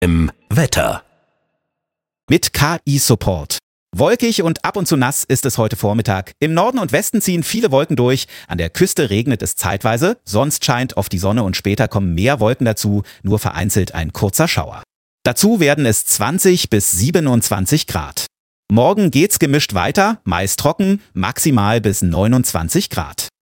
Wetter. Mit KI-Support. Wolkig und ab und zu nass ist es heute Vormittag. Im Norden und Westen ziehen viele Wolken durch. An der Küste regnet es zeitweise. Sonst scheint oft die Sonne und später kommen mehr Wolken dazu. Nur vereinzelt ein kurzer Schauer. Dazu werden es 20 bis 27 Grad. Morgen geht's gemischt weiter, meist trocken, maximal bis 29 Grad.